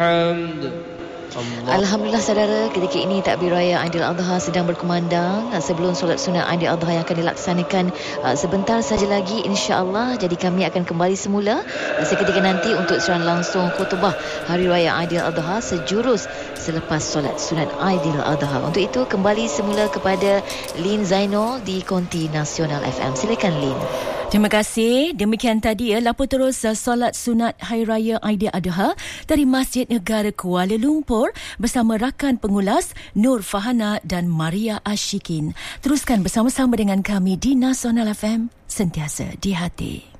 Alhamdulillah saudara, ketika ini takbir raya Aidiladha sedang berkumandang sebelum solat sunat Aidiladha yang akan dilaksanakan sebentar saja lagi insya-Allah. Jadi kami akan kembali semula seketika nanti untuk siaran langsung khutbah Hari Raya Aidiladha sejurus selepas solat sunat Aidiladha. Untuk itu kembali semula kepada Lin Zainul di Konti Nasional FM. Silakan Lin. Terima kasih. Demikian tadi lapor terus solat sunat Hari Raya Aidiladha dari Masjid Negara Kuala Lumpur bersama rakan pengulas Nur Fahana dan Maria Ashikin. Teruskan bersama-sama dengan kami di Nasional FM, sentiasa di hati.